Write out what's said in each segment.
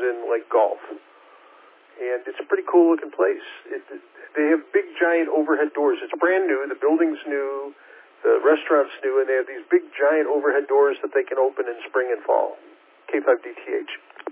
in like golf. And it's a pretty cool looking place. They have big giant overhead doors. It's brand new. The building's new. The restaurant's new, and they have these big giant overhead doors that they can open in spring and fall. K5DTH.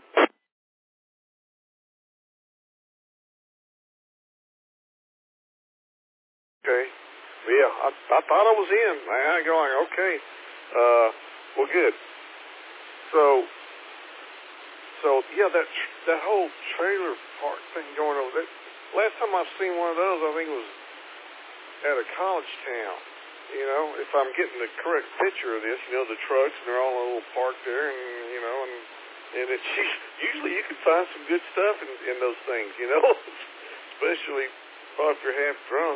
Okay. Yeah, I thought I was in. I going, okay. Well, good. So yeah, that whole trailer park thing going over there. Last time I've seen one of those, I think it was at a college town. You know, if I'm getting the correct picture of this, you know, the trucks, and they're all in a little park there, and, you know, and it's usually you can find some good stuff in those things, you know, especially if you're half drunk.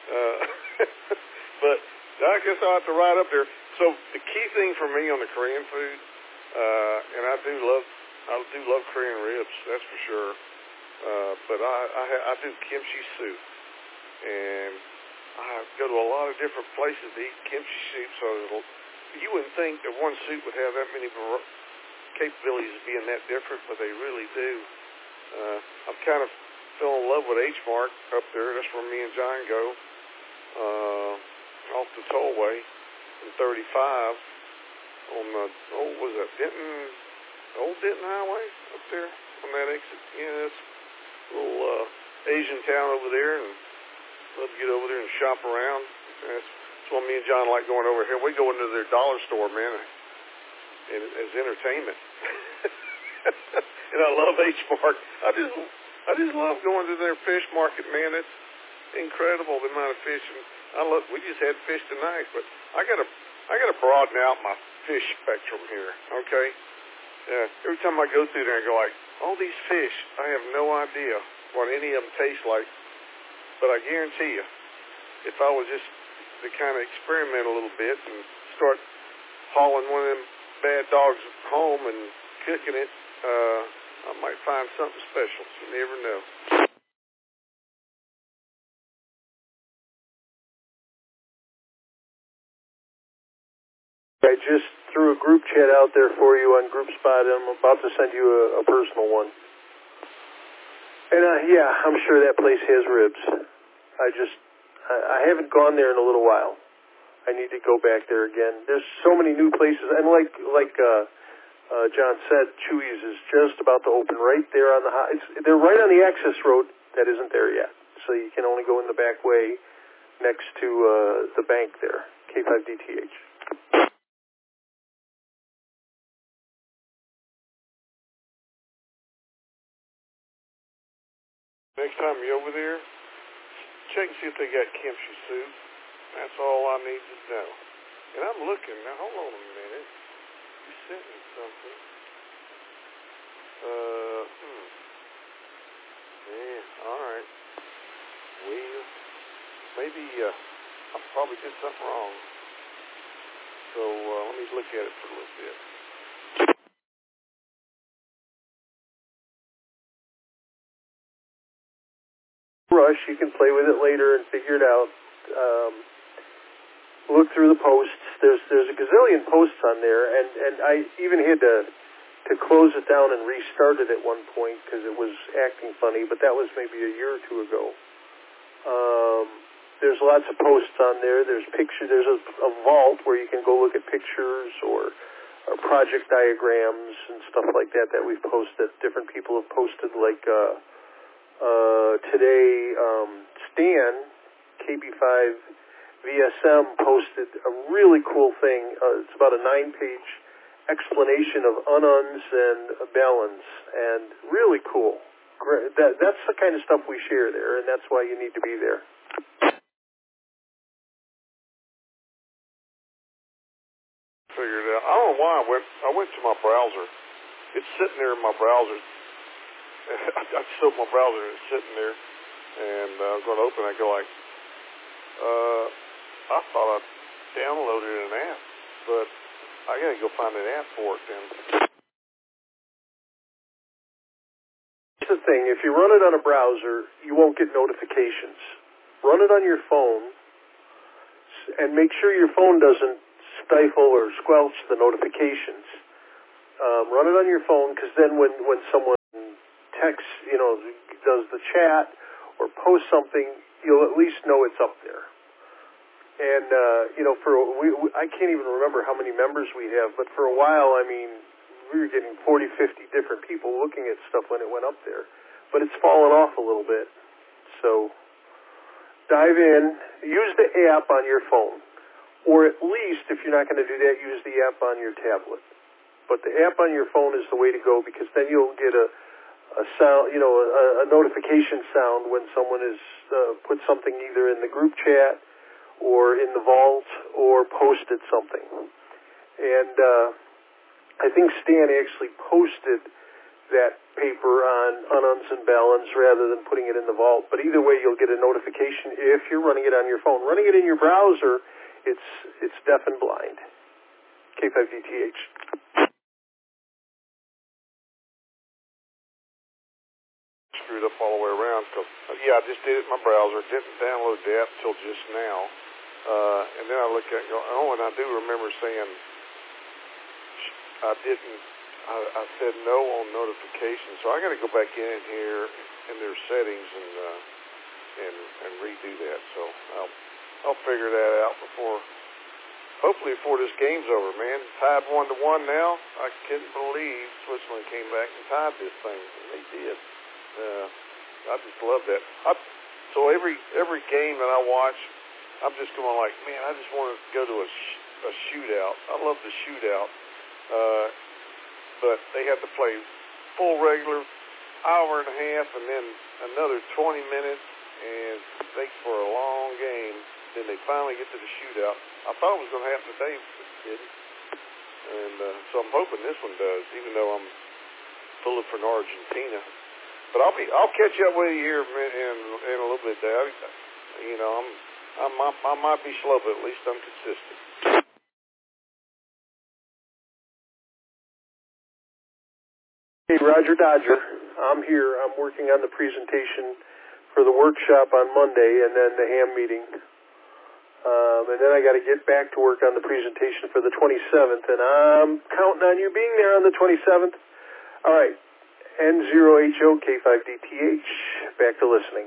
But I guess I'll have to ride up there. So the key thing for me on the Korean food, and I do love Korean ribs, that's for sure. But I do kimchi soup, and I go to a lot of different places to eat kimchi soup, so you wouldn't think that one soup would have that many capabilities of being that different, but they really do. I'm kind of fell in love with H Mart up there. That's where me and John go, off the tollway in 35 on the old Denton Highway up there on that exit. Yeah, it's a little Asian town over there, and love to get over there and shop around. That's why me and John like going over here. We go into their dollar store, man, and as entertainment. And I love H Mart. I just love going to their fish market, man. It's incredible the amount of fish. And we just had fish tonight, but I gotta broaden out my fish spectrum here. Okay. Every time I go through there, I go like, all these fish, I have no idea what any of them taste like. But I guarantee you, if I was just to kind of experiment a little bit and start hauling one of them bad dogs home and cooking it, I might find something special. You never know. I just threw a group chat out there for you on GroupSpot. I'm about to send you a personal one. And yeah, I'm sure that place has ribs. I haven't gone there in a little while. I need to go back there again. There's so many new places, and like John said, Chuy's is just about to open right there on the they're right on the access road that isn't there yet. So you can only go in the back way next to the bank there, K5DTH. Next time you're over there, check and see if they got kimchi soup. That's all I need to know. And I'm looking. Now, hold on a minute. You sent me something. Yeah, all right. Well, maybe I probably did something wrong. So let me look at it for a little bit. Rush, you can play with it later and figure it out. Look through the posts. There's a gazillion posts on there, and I even had to close it down and restart it at one point because it was acting funny, but that was maybe a year or two ago. There's lots of posts on there. There's pictures. There's a vault where you can go look at pictures or project diagrams and stuff like that we've posted. Different people have posted, like today, Stan, KB5VSM, posted a really cool thing. It's about a 9-page explanation of ununs and balance, and really cool. That's the kind of stuff we share there, and that's why you need to be there. Figured it out. I don't know why I went to my browser. It's sitting there in my browser. I just opened my browser and it's sitting there, and I was going to open it. I go like, I thought I downloaded an app, but I got to go find an app for it then. Here's the thing, if you run it on a browser, you won't get notifications. Run it on your phone, and make sure your phone doesn't stifle or squelch the notifications. Run it on your phone, because then when someone does the chat or posts something, you'll at least know it's up there. And, I can't even remember how many members we have, but for a while, I mean, we were getting 40, 50 different people looking at stuff when it went up there. But it's fallen off a little bit. So dive in, use the app on your phone. Or at least, if you're not going to do that, use the app on your tablet. But the app on your phone is the way to go, because then you'll get a sound, a notification sound when someone has put something either in the group chat or in the vault or posted something. And I think Stan actually posted that paper on Ununs and Balance rather than putting it in the vault. But either way, you'll get a notification if you're running it on your phone. Running it in your browser, it's deaf and blind. K5DTH. Screwed up all the way around. Cause, I just did it in my browser. Didn't download the app until just now. And then I look at it and go, and I do remember saying I said no on notifications. So I got to go back in here in their settings and redo that. So I'll figure that out hopefully before this game's over, man. Tied 1-1 now. I couldn't believe Switzerland came back and tied this thing. And they did. I just love that. So every game that I watch, I'm just going like, man, I just want to go to a shootout. I love the shootout. But they have to play full regular, hour and a half, and then another 20 minutes, and it makes for a long game. Then they finally get to the shootout. I thought it was going to happen today, but it didn't. And so I'm hoping this one does, even though I'm pulling for Argentina. But I'll catch up with you here in a little bit, Dad. I might be slow, but at least I'm consistent. Hey, Roger Dodger. I'm here. I'm working on the presentation for the workshop on Monday and then the ham meeting. And then I got to get back to work on the presentation for the 27th, and I'm counting on you being there on the 27th. All right. N0HO K5DTH. Back to listening.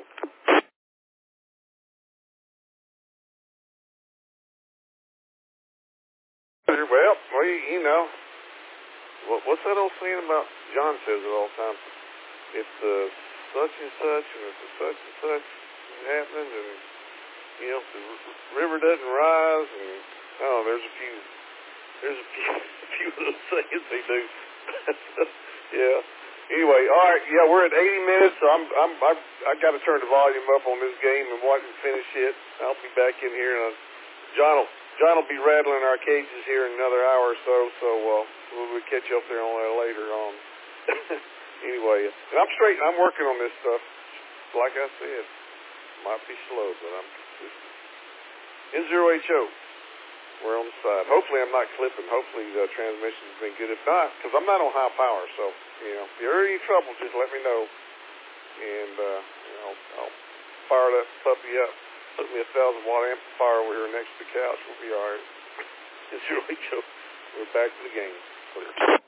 Well, what's that old saying about, John says it all the time, if the such and such and if the such and such is happening and, if the river doesn't rise and, there's a few of those things they do. Yeah. Anyway, all right, we're at 80 minutes, so I got to turn the volume up on this game and watch it finish it. I'll be back in here, and John will be rattling our cages here in another hour or so. So we'll catch you up there on that later on. Anyway, and I'm working on this stuff. Like I said, might be slow, but I'm consistent. N0HO. We're on the side. Hopefully I'm not clipping. Hopefully the transmission's been good. If not, because I'm not on high power, so, if you're in any trouble, just let me know. And, I'll fire that puppy up. Put me a 1,000-watt amplifier over here next to the couch. We'll be all right. It's really cool. We're back to the game.